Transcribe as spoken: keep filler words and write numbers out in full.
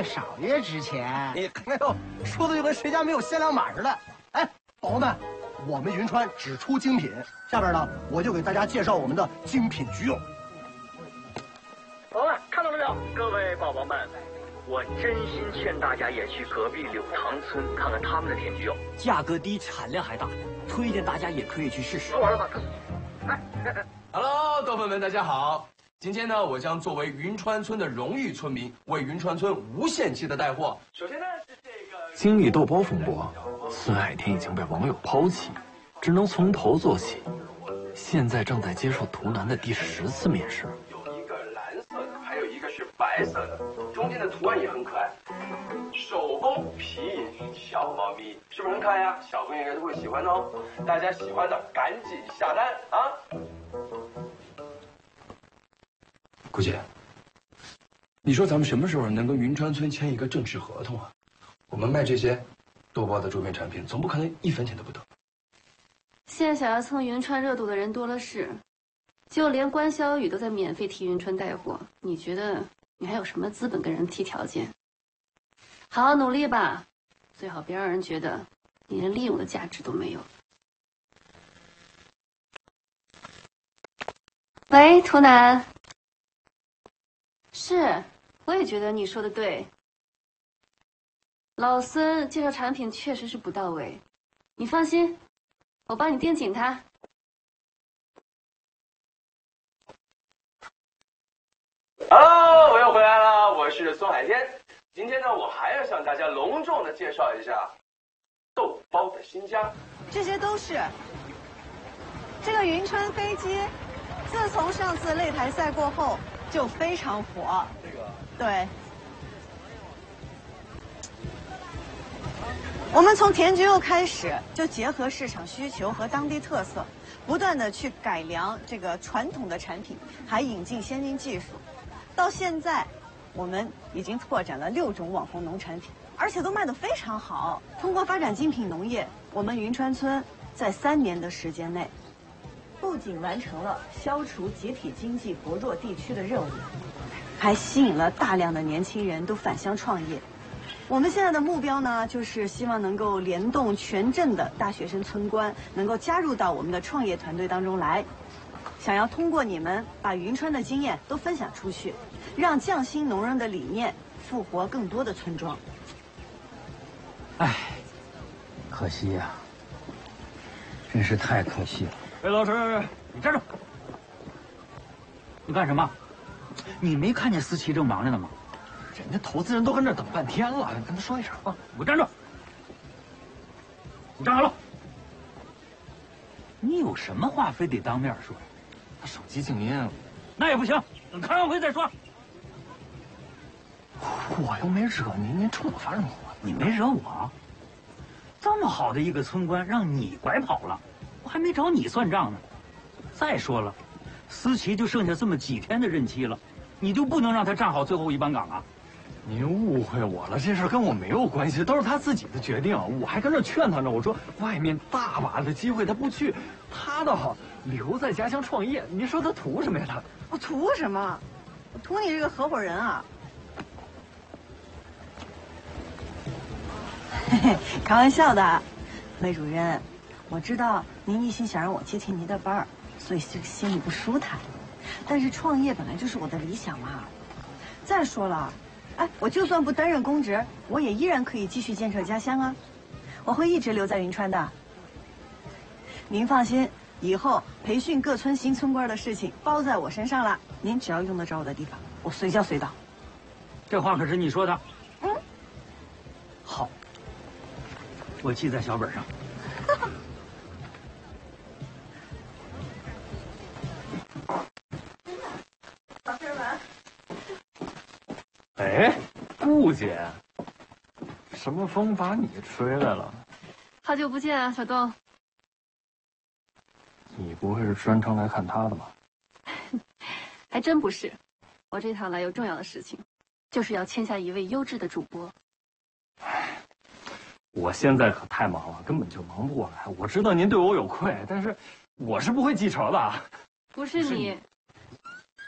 少爷值钱。 你哎呦，说的就跟谁家没有限量码似的。哎，宝宝们，我们云川只出精品。下边呢，我就给大家介绍我们的精品橘柚。 宝宝们看到了没有？各位宝宝们，我真心劝大家也去隔壁柳塘村看看他们的甜橘柚， 价格低，产量还大，推荐大家也可以去试试。 说完了吧？哎 ，Hello， 豆粉们，大家好。今天呢，我将作为云川村的荣誉村民，为云川村无限期的带货。首先呢是这个经历豆包风波，孙海天已经被网友抛弃，只能从头做起。现在正在接受图南的第十次面试。 有一个蓝色的，还有一个是白色的，中间的图案也很可爱。手工皮影小猫咪，是不是很可爱呀？小朋友应该都会喜欢哦。大家喜欢的赶紧下单啊！顾姐，你说咱们什么时候能跟云川村签一个正式合同啊？我们卖这些豆包的周边产品，总不可能一分钱都不得。 现在想要蹭云川热度的人多了是，就连关小雨都在免费替云川带货，你觉得你还有什么资本跟人提条件？好好努力吧，最好别让人觉得你连利用的价值都没有。喂，图南。是，我也觉得你说的对。老孙介绍产品确实是不到位，你放心，我帮你盯紧他。 Hello， 我又回来了，我是孙海天。今天呢，我还要向大家隆重的介绍一下豆包的新家。 这些都是这个云川飞机，自从上次擂台赛过后。就非常火，这个对。我们从甜橘柚开始，就结合市场需求和当地特色，不断的去改良这个传统的产品，还引进先进技术。到现在，我们已经拓展了六种网红农产品，而且都卖得非常好。通过发展精品农业，我们云川村在三年的时间内。不仅完成了消除集体经济薄弱地区的任务，还吸引了大量的年轻人都返乡创业。我们现在的目标呢，就是希望能够联动全镇的大学生村官，能够加入到我们的创业团队当中来。想要通过你们把云川的经验都分享出去，让匠心农人的理念复活更多的村庄。 唉，可惜呀、啊，真是太可惜了。魏老师，你站住！你干什么？你没看见思琪正忙着呢吗？ 人家投资人都跟这等半天了，跟他说一声啊！ 给我站住！你站好了！你有什么话非得当面说？ 他手机静音， 那也不行，等开完会再说。 我又没惹你，你冲我发什么火？ 你没惹我？这么好的一个村官，让你拐跑了。我还没找你算账呢。再说了，思琪就剩下这么几天的任期了，你就不能让他站好最后一班岗啊？ 您误会我了，这事跟我没有关系，都是他自己的决定。我还跟这劝他呢，我说外面大把的机会他不去，他倒好留在家乡创业。你说他图什么呀？他我图什么？我图你这个合伙人啊！嘿嘿，开玩笑的，魏主任。我知道您一心想让我接替您的班儿，所以这个心里不舒坦。但是创业本来就是我的理想嘛。再说了，哎，我就算不担任公职，我也依然可以继续建设家乡啊。我会一直留在云川的。您放心，以后培训各村新村官的事情包在我身上了。您只要用得着我的地方，我随叫随到。 这话可是你说的。 嗯。 好，我记在小本上。 哎，顾姐，什么风把你吹来了？ 好久不见啊，小东。 你不会是专程来看他的吧？ 还真不是，我这趟来有重要的事情，就是要签下一位优质的主播。 唉，我现在可太忙了，根本就忙不过来。我知道您对我有愧，但是我是不会记仇的。 不是你，